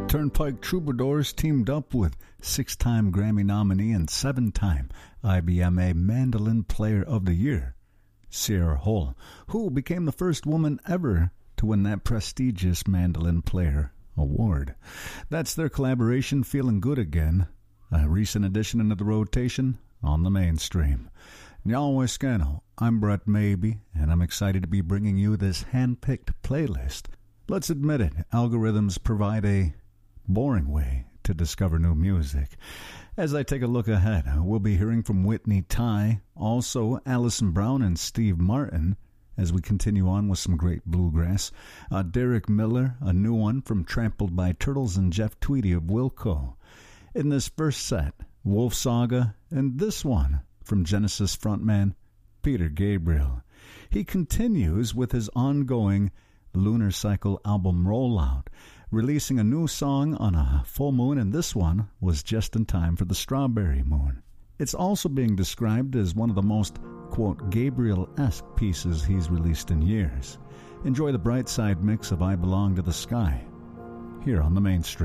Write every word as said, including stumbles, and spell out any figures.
Turnpike Troubadours teamed up with six-time Grammy nominee and seven-time I B M A Mandolin Player of the Year, Sierra Hull, who became the first woman ever to win that prestigious Mandolin Player award. That's their collaboration, Feeling Good Again, a recent addition into the rotation on the mainstream. Nyaweskano, I'm Brett Maybe, and I'm excited to be bringing you this hand-picked playlist. Let's admit it, algorithms provide a boring way to discover new music. As I take a look ahead, we'll be hearing from Whitney Ty, also Alison Brown and Steve Martin, as we continue on with some great bluegrass. Uh, Derek Miller, a new one from Trampled by Turtles, and Jeff Tweedy of Wilco. In this first set, Wolf Saga, and this one from Genesis frontman Peter Gabriel. He continues with his ongoing Lunar Cycle album rollout, releasing a new song on a full moon, and this one was just in time for the strawberry moon. It's also being described as one of the most, quote, Gabriel-esque pieces he's released in years. Enjoy the bright side mix of I Belong to the Sky here on the mainstream.